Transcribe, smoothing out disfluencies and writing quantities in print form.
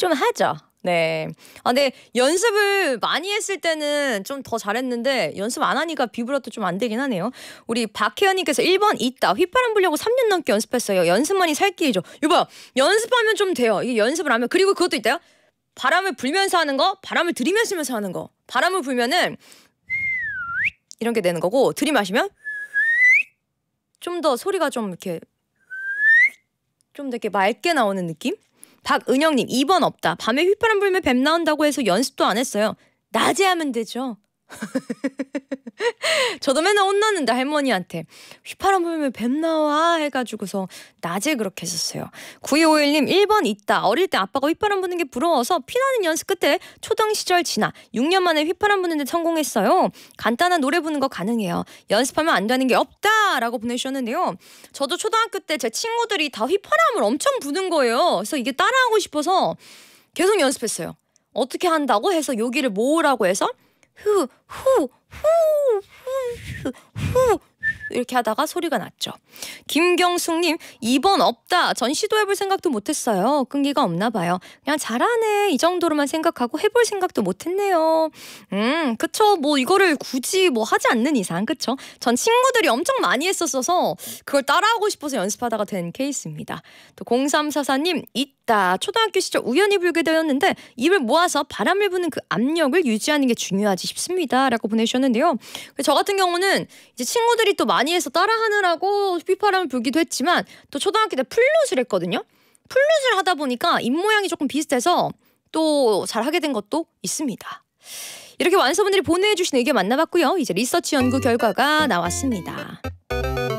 좀 하죠. 네. 근데 연습을 많이 했을 때는 좀 더 잘했는데 연습 안 하니까 비브라또 좀 안 되긴 하네요. 우리 박혜연님께서 1번 있다. 휘파람 불려고 3년 넘게 연습했어요. 연습만이 살 길이죠. 이거 연습하면 좀 돼요. 이게 연습을 하면. 그리고 그것도 있대요. 바람을 불면서 하는 거, 바람을 들이마시면서 하는 거. 바람을 불면은 이런 게 되는 거고 들이마시면 좀 더 소리가 좀 이렇게 좀 더 이렇게 맑게 나오는 느낌? 박은영님 2번 없다. 밤에 휘파람 불면 뱀 나온다고 해서 연습도 안 했어요. 낮에 하면 되죠. 저도 맨날 혼났는데 할머니한테 휘파람 불면 뱀 나와 해가지고서 낮에 그렇게 했었어요. 9251님 1번 있다. 어릴 때 아빠가 휘파람 부는 게 부러워서 피나는 연습 끝에 초등 시절 지나 6년 만에 휘파람 부는 데 성공했어요. 간단한 노래 부는 거 가능해요. 연습하면 안 되는 게 없다 라고 보내주셨는데요. 저도 초등학교 때 제 친구들이 다 휘파람을 엄청 부는 거예요. 그래서 이게 따라하고 싶어서 계속 연습했어요. 어떻게 한다고 해서 여기를 모으라고 해서 후, 후, 후, 후, 후 이렇게 하다가 소리가 났죠. 김경숙님 2번 없다. 전 시도해볼 생각도 못했어요. 끈기가 없나 봐요. 그냥 잘하네 이 정도로만 생각하고 해볼 생각도 못했네요. 그쵸. 뭐 이거를 굳이 뭐 하지 않는 이상 그쵸. 전 친구들이 엄청 많이 했었어서 그걸 따라하고 싶어서 연습하다가 된 케이스입니다. 또 0344님 있다. 초등학교 시절 우연히 불게 되었는데 입을 모아서 바람을 부는 그 압력을 유지하는 게 중요하지 싶습니다 라고 보내주셨는데요. 저 같은 경우는 이제 친구들이 또 많이 해서 따라하느라고 휘파람을 불기도 했지만 또 초등학교 때 플룻을 했거든요. 플룻을 하다 보니까 입 모양이 조금 비슷해서 또 잘하게 된 것도 있습니다. 이렇게 완서분들이 보내주신 의견 만나봤고요. 이제 리서치 연구 결과가 나왔습니다.